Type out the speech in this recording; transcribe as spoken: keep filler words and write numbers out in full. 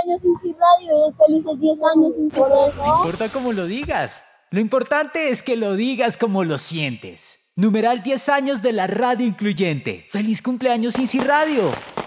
cumpleaños Inci Radio, y felices diez años Inci Radio. No importa cómo lo digas, lo importante es que lo digas como lo sientes. Numeral diez años de la radio incluyente. ¡Feliz cumpleaños Inci Radio!